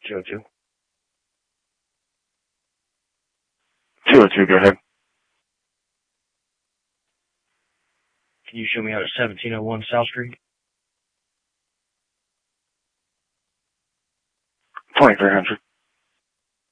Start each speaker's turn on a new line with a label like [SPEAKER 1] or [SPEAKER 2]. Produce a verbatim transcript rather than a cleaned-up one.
[SPEAKER 1] two oh two.
[SPEAKER 2] two oh two, go ahead.
[SPEAKER 1] Can you show me out at seventeen oh one South Street?
[SPEAKER 2] twenty-three hundred.